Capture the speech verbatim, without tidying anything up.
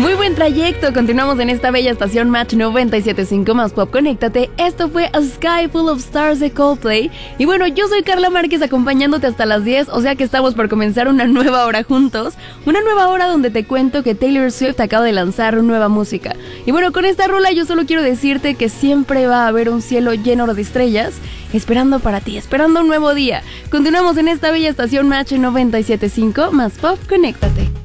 Muy buen trayecto, continuamos en esta bella estación Match noventa y siete punto cinco más Pop, conéctate. Esto fue A Sky Full of Stars de Coldplay. Y bueno, yo soy Carla Márquez acompañándote hasta las diez, o sea que estamos por comenzar una nueva hora juntos. Una nueva hora donde te cuento que Taylor Swift acaba de lanzar nueva música. Y bueno, con esta rola yo solo quiero decirte que siempre va a haber un cielo lleno de estrellas esperando para ti, esperando un nuevo día. Continuamos en esta bella estación Match noventa y siete punto cinco más Pop, conéctate.